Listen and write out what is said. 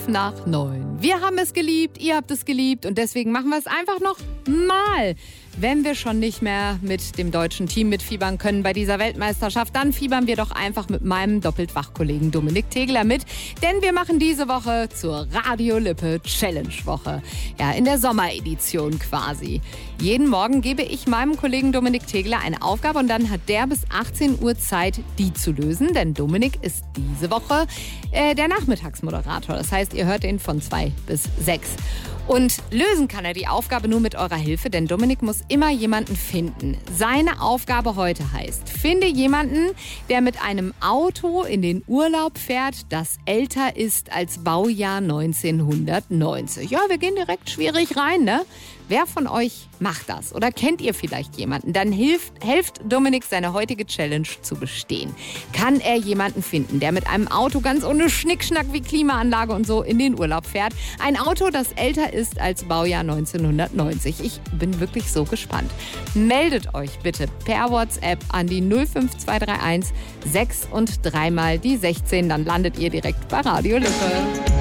Nach 9. Wir haben es geliebt, ihr habt es geliebt und deswegen machen wir es einfach noch mal. Wenn wir schon nicht mehr mit dem deutschen Team mitfiebern können bei dieser Weltmeisterschaft, dann fiebern wir doch einfach mit meinem Doppeltwach-Kollegen Dominik Tegler mit. Denn wir machen diese Woche zur Radio Lippe Challenge Woche. Ja, in der Sommeredition quasi. Jeden Morgen gebe ich meinem Kollegen Dominik Tegler eine Aufgabe und dann hat der bis 18 Uhr Zeit, die zu lösen. Denn Dominik ist diese Woche der Nachmittagsmoderator. Das heißt, ihr hört ihn von 2 bis 6. Und lösen kann er die Aufgabe nur mit eurer Hilfe, denn Dominik muss immer jemanden finden. Seine Aufgabe heute heißt, finde jemanden, der mit einem Auto in den Urlaub fährt, das älter ist als Baujahr 1990. Ja, wir gehen direkt schwierig rein, ne? Wer von euch macht das? Oder kennt ihr vielleicht jemanden? Dann helft Dominik, seine heutige Challenge zu bestehen. Kann er jemanden finden, der mit einem Auto ganz ohne Schnickschnack wie Klimaanlage und so in den Urlaub fährt? Ein Auto, das älter ist als Baujahr 1990. Ich bin wirklich so gespannt. Meldet euch bitte per WhatsApp an die 05231 6 und 3 mal die 16. Dann landet ihr direkt bei Radio Lippe.